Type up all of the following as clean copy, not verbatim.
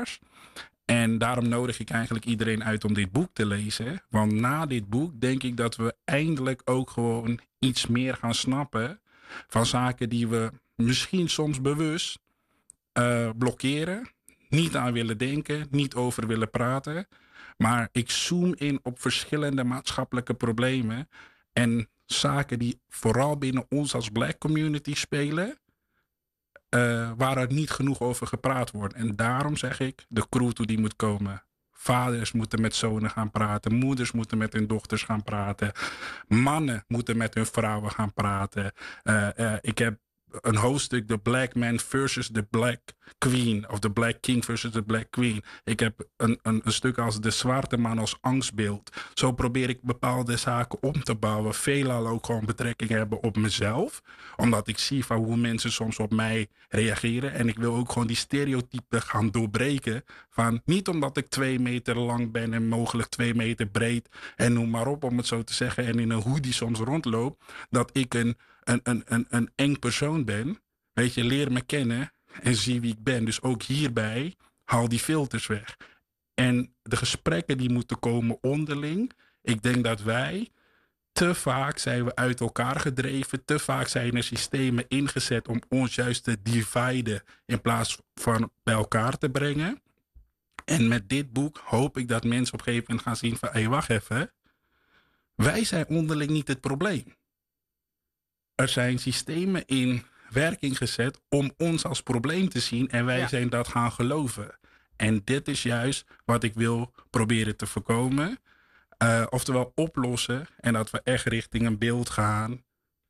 luisteraars. En daarom nodig ik eigenlijk iedereen uit om dit boek te lezen. Want na dit boek denk ik dat we eindelijk ook gewoon iets meer gaan snappen van zaken die we misschien soms bewust blokkeren. Niet aan willen denken, niet over willen praten. Maar ik zoom in op verschillende maatschappelijke problemen. En zaken die vooral binnen ons als black community spelen. Waar er niet genoeg over gepraat wordt. En daarom zeg ik, de crew toe die moet komen. Vaders moeten met zonen gaan praten. Moeders moeten met hun dochters gaan praten. Mannen moeten met hun vrouwen gaan praten. Ik heb een hoofdstuk, The Black Man versus the Black Queen. Of The Black King versus the Black Queen. Ik heb een stuk als de zwarte man als angstbeeld. Zo probeer ik bepaalde zaken om te bouwen. Veelal ook gewoon betrekking hebben op mezelf. Omdat ik zie van hoe mensen soms op mij reageren. En ik wil ook gewoon die stereotypen gaan doorbreken. Van niet omdat ik 2 meter lang ben en mogelijk 2 meter breed. En noem maar op om het zo te zeggen. En in een hoodie soms rondloop. Dat ik een eng persoon ben. Weet je, leer me kennen en zie wie ik ben. Dus ook hierbij haal die filters weg. En de gesprekken die moeten komen onderling. Ik denk dat wij te vaak zijn we uit elkaar gedreven. Te vaak zijn er systemen ingezet om ons juist te dividen in plaats van bij elkaar te brengen. En met dit boek hoop ik dat mensen op een gegeven moment gaan zien van hé, wacht even. Wij zijn onderling niet het probleem. Er zijn systemen in werking gezet om ons als probleem te zien en wij zijn dat gaan geloven. En dit is juist wat ik wil proberen te voorkomen. Oftewel oplossen en dat we echt richting een beeld gaan.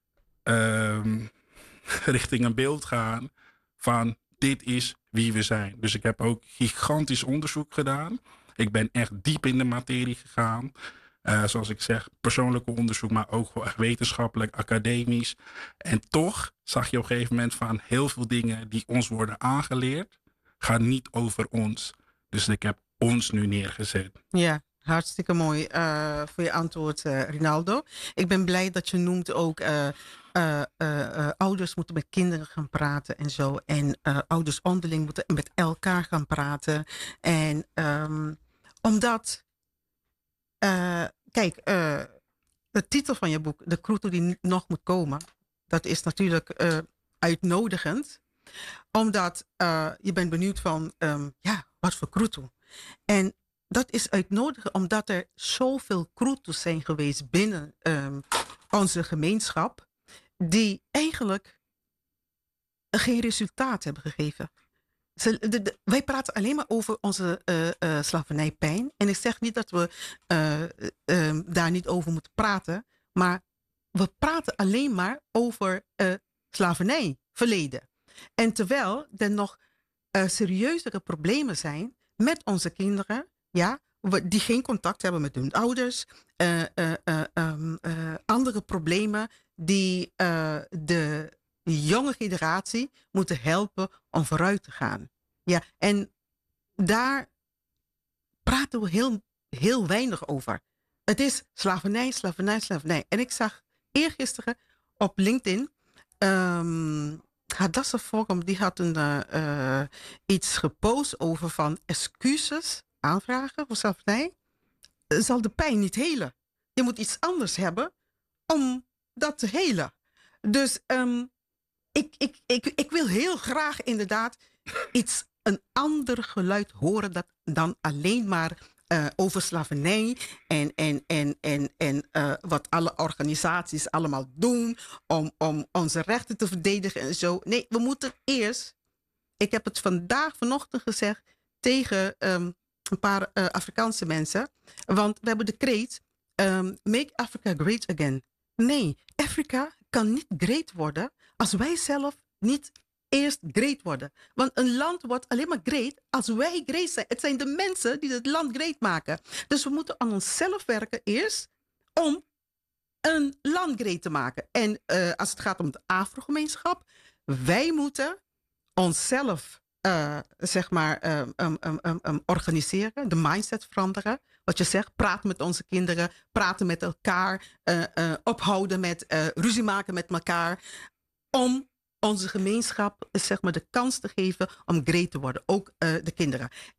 Richting een beeld gaan van dit is wie we zijn. Dus ik heb ook gigantisch onderzoek gedaan. Ik ben echt diep in de materie gegaan. Zoals ik zeg, persoonlijke onderzoek, maar ook gewoon echt wetenschappelijk, academisch. En toch zag je op een gegeven moment van heel veel dingen die ons worden aangeleerd, gaan niet over ons. Dus ik heb ons nu neergezet. Ja, hartstikke mooi voor je antwoord, Rinaldo. Ik ben blij dat je noemt ook ouders moeten met kinderen gaan praten en zo. En ouders onderling moeten met elkaar gaan praten. En omdat... kijk, de titel van je boek, De Kruto die nog moet komen, dat is natuurlijk uitnodigend. Omdat je bent benieuwd van, wat voor Kruto? En dat is uitnodigend omdat er zoveel Kruto's zijn geweest binnen onze gemeenschap, die eigenlijk geen resultaat hebben gegeven. Wij praten alleen maar over onze slavernijpijn. En ik zeg niet dat we daar niet over moeten praten. Maar we praten alleen maar over slavernijverleden. En terwijl er nog serieuzere problemen zijn met onze kinderen. Ja, die geen contact hebben met hun ouders. Andere problemen die de jonge generatie moeten helpen om vooruit te gaan. Ja, en daar praten we heel weinig over. Het is slavernij, slavernij, slavernij. En ik zag eergisteren op LinkedIn Hadassah Forum, die had iets gepost over van excuses aanvragen voor slavernij. Zal de pijn niet helen. Je moet iets anders hebben om dat te helen. Dus ik wil heel graag inderdaad een ander geluid horen dan alleen maar over slavernij en wat alle organisaties allemaal doen om onze rechten te verdedigen en zo. Nee, we moeten eerst, ik heb het vanochtend gezegd tegen een paar Afrikaanse mensen, want we hebben de kreet Make Africa Great Again. Nee, Afrika kan niet great worden als wij zelf niet eerst great worden. Want een land wordt alleen maar great als wij great zijn. Het zijn de mensen die het land great maken. Dus we moeten aan onszelf werken eerst om een land great te maken. En als het gaat om de Afro-gemeenschap, wij moeten onszelf organiseren, de mindset veranderen. Wat je zegt, praten met onze kinderen, praten met elkaar, ophouden met ruzie maken met elkaar, om onze gemeenschap de kans te geven om great te worden. Ook de kinderen.